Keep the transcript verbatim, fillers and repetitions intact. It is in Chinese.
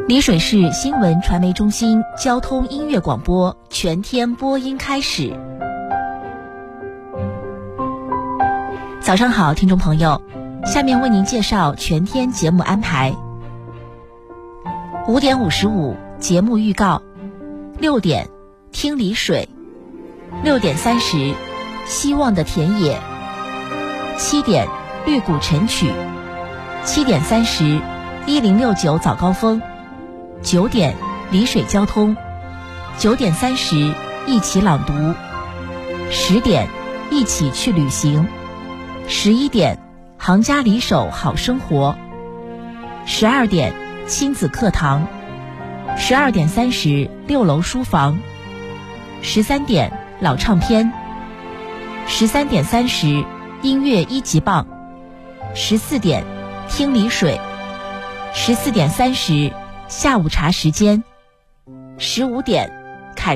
丽水市新闻传媒中心交通音乐广播全天播音开始。早上好，听众朋友，下面为您介绍全天节目安排。五点五十五节目预告，六点听丽水，六点三十希望的田野，七点绿谷晨曲，七点三十一零六九早高峰，九点丽水交通，九点三十一起朗读，十点一起去旅行，十一点行家里手好生活，十二点亲子课堂，十二点三十六楼书房，十三点老唱片，十三点三十音乐一级棒，十四点听丽水，十四点三十下午茶时间，十五点